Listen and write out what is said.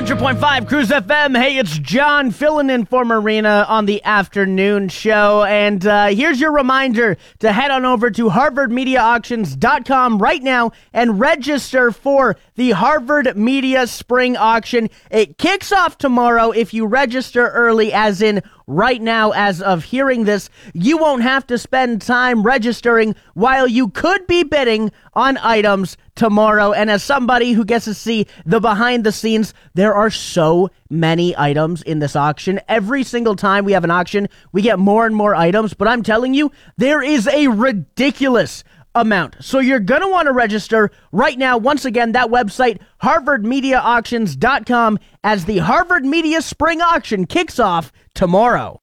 100.5 Cruise FM. Hey, it's John filling in for Marina on the afternoon show. And here's your reminder to head on over to harvardmediaauctions.com right now and register for the Harvard Media Spring Auction. It kicks off tomorrow. If you register early, as in right now, as of hearing this, you won't have to spend time registering while you could be bidding on items tomorrow. And as somebody who gets to see the behind the scenes, there are so many items in this auction. Every single time we have an auction, we get more and more items, but I'm telling you, there is a ridiculous amount. So you're going to want to register right now. Once again, that website, harvardmediaauctions.com, as the Harvard Media Spring Auction kicks off tomorrow.